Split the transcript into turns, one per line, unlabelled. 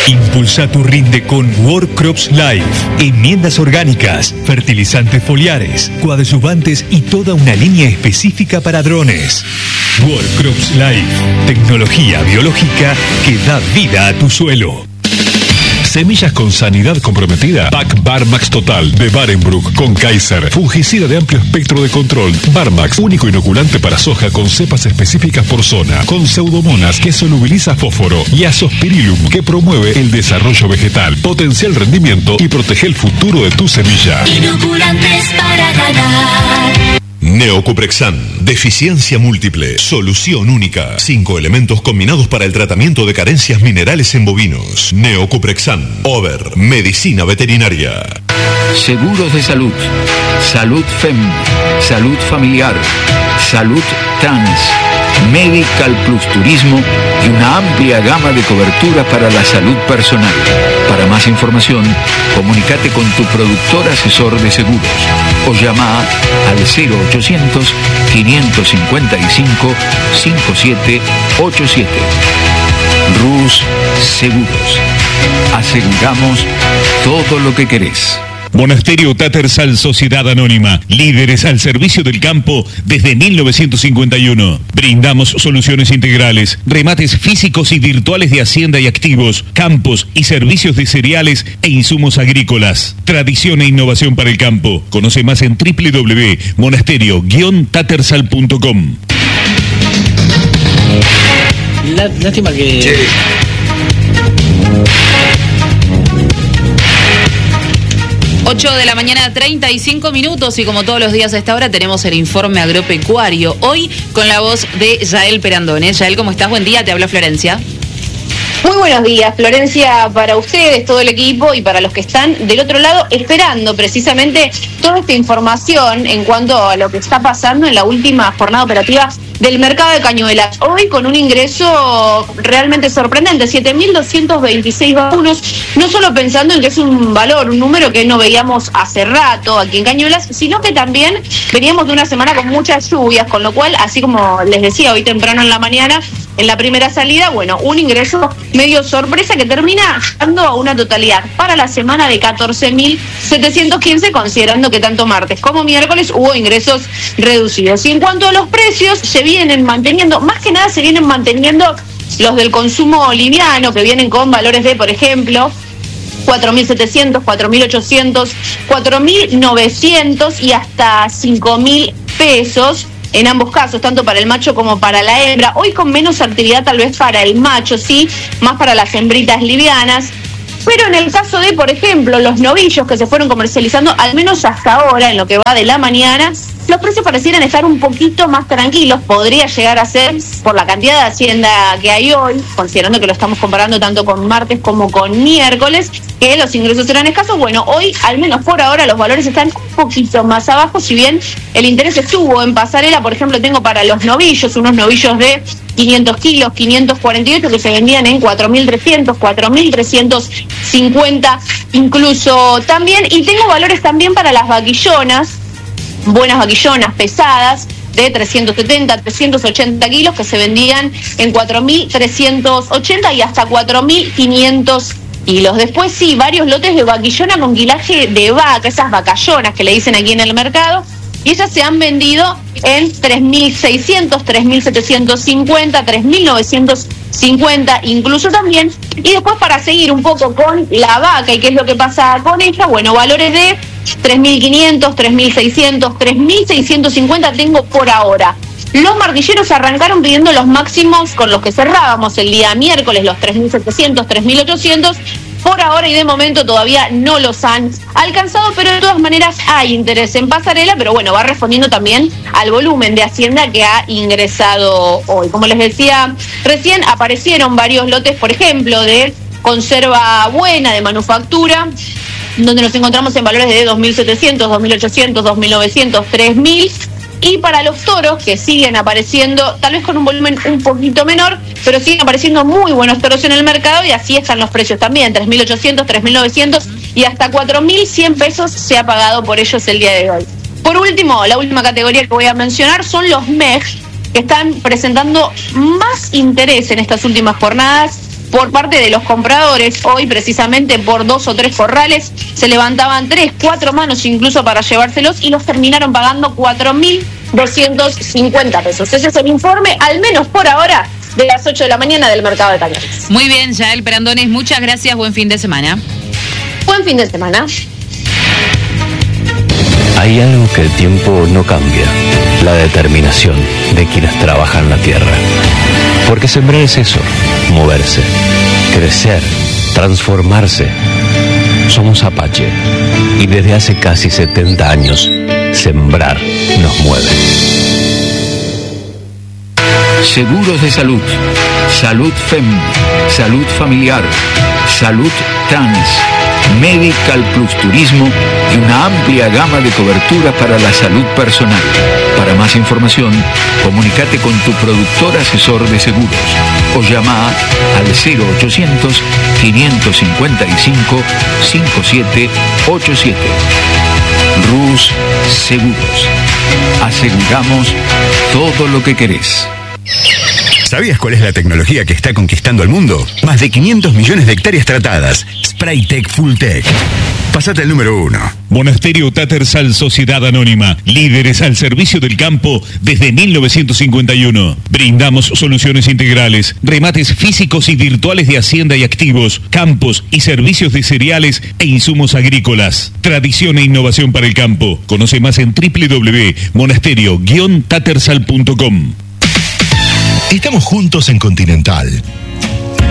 Impulsa tu rinde con World Crops Life. Enmiendas orgánicas, fertilizantes foliares, coadyuvantes y toda una línea específica para drones. World Crops Life. Tecnología biológica que da vida a tu suelo.
Semillas con sanidad comprometida. Pack Barmax Total de Barenbroek con Kaiser. Fungicida de amplio espectro de control. Barmax, único inoculante para soja con cepas específicas por zona. Con Pseudomonas que solubiliza fósforo. Y Azospirillum que promueve el desarrollo vegetal. Potencia el rendimiento y protege el futuro de tu semilla.
Inoculantes para ganar.
Neocuprexan, deficiencia múltiple, solución única. 5 elementos combinados para el tratamiento de carencias minerales en bovinos. Neocuprexan, Over, medicina veterinaria.
Seguros de salud, salud FEM, salud familiar, salud trans, Medical Plus Turismo y una amplia gama de coberturas para la salud personal. Para más información, comunícate con tu productor asesor de seguros o llama al 0800-555-5787. Rus Seguros. Aseguramos todo lo que querés.
Monasterio Tattersall Sociedad Anónima, líderes al servicio del campo desde 1951. Brindamos soluciones integrales, remates físicos y virtuales de hacienda y activos, campos y servicios de cereales e insumos agrícolas. Tradición e innovación para el campo. Conoce más en www.monasterio-tattersall.com.
Lástima que...
Sí.
8 de la mañana, 35 minutos, y como todos los días a esta hora tenemos el informe agropecuario. Hoy con la voz de Yael Perandone. Yael, ¿cómo estás? Buen día, te habla Florencia.
Muy buenos días, Florencia, para ustedes, todo el equipo y para los que están del otro lado esperando precisamente toda esta información en cuanto a lo que está pasando en la última jornada operativa del mercado de Cañuelas. Hoy con un ingreso realmente sorprendente, 7.226 vacunos, no solo pensando en que es un valor, un número que no veíamos hace rato aquí en Cañuelas, sino que también veníamos de una semana con muchas lluvias, con lo cual, así como les decía hoy temprano en la mañana, en la primera salida, bueno, un ingreso medio sorpresa que termina llegando a una totalidad para la semana de 14.715, considerando que tanto martes como miércoles hubo ingresos reducidos. Y en cuanto a los precios, se vienen manteniendo, más que nada se vienen manteniendo los del consumo liviano, que vienen con valores de, por ejemplo, 4.700, 4.800, 4.900 y hasta 5.000 pesos. En ambos casos, tanto para el macho como para la hembra. Hoy con menos actividad tal vez para el macho, sí, más para las hembritas livianas. Pero en el caso de, por ejemplo, los novillos que se fueron comercializando, al menos hasta ahora, en lo que va de la mañana, los precios parecieran estar un poquito más tranquilos. Podría llegar a ser por la cantidad de hacienda que hay hoy, considerando que lo estamos comparando tanto con martes como con miércoles, que los ingresos serán escasos. Bueno, hoy, al menos por ahora, los valores están un poquito más abajo, si bien el interés estuvo en pasarela. Por ejemplo, tengo para los novillos, unos novillos de 500 kilos, 548, que se vendían en 4.300, 4.350 incluso también. Y tengo valores también para las vaquillonas, buenas vaquillonas pesadas, de 370, 380 kilos, que se vendían en 4.380 y hasta 4.500 kilos. Después sí, varios lotes de vaquillona con quilaje de vaca, esas vacallonas que le dicen aquí en el mercado, y ellas se han vendido en 3.600, 3.750, 3.950 incluso también. Y después, para seguir un poco con la vaca y qué es lo que pasa con ella, bueno, valores de 3.500, 3.600, 3.650 tengo por ahora. Los martilleros arrancaron pidiendo los máximos con los que cerrábamos el día miércoles, los 3.700, 3.800. Por ahora y de momento todavía no los han alcanzado, pero de todas maneras hay interés en pasarela, pero bueno, va respondiendo también al volumen de hacienda que ha ingresado hoy. Como les decía recién, aparecieron varios lotes, por ejemplo, de conserva buena, de manufactura, donde nos encontramos en valores de 2.700, 2.800, 2.900, 3.000. Y para los toros, que siguen apareciendo, tal vez con un volumen un poquito menor, pero siguen apareciendo muy buenos toros en el mercado, y así están los precios también, 3.800, 3.900 y hasta 4.100 pesos se ha pagado por ellos el día de hoy. Por último, la última categoría que voy a mencionar son los MEG, que están presentando más interés en estas últimas jornadas. por parte de los compradores. Hoy precisamente por 2 o 3 corrales se levantaban 3, 4 manos incluso para llevárselos y los terminaron pagando 4.250 pesos. Ese es el informe, al menos por ahora, de las 8 de la mañana del mercado de Cañares.
Muy bien, Yael Perandones, muchas gracias, buen fin de semana.
Buen fin de semana.
Hay algo que el tiempo no cambia, la determinación de quienes trabajan la tierra. Porque sembrar es eso, moverse, crecer, transformarse. Somos Apache y desde hace casi 70 años, sembrar nos mueve.
Seguros de salud, salud FEM, salud familiar, salud trans, Medical Plus Turismo y una amplia gama de cobertura para la salud personal. Para más información, comunícate con tu productor asesor de seguros o llama al 0800-555-5787. Rus Seguros. Aseguramos todo lo que querés.
¿Sabías cuál es la tecnología que está conquistando el mundo? Más de 500 millones de hectáreas tratadas. Spraytec Fulltech. Pasate al número 1.
Monasterio Tattersall Sociedad Anónima. Líderes al servicio del campo desde 1951. Brindamos soluciones integrales, remates físicos y virtuales de hacienda y activos, campos y servicios de cereales e insumos agrícolas. Tradición e innovación para el campo. Conoce más en www.monasterio-tattersall.com.
Estamos juntos en Continental.